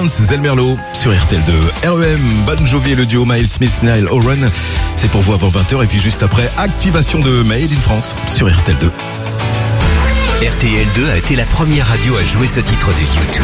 Dance, Zelmerlo sur RTL2. REM, Bon Jovi et le duo Miles Smith, Niall Horan. C'est pour vous avant 20h et puis juste après, activation de Made in France sur RTL2. RTL2 a été la première radio à jouer ce titre de YouTube.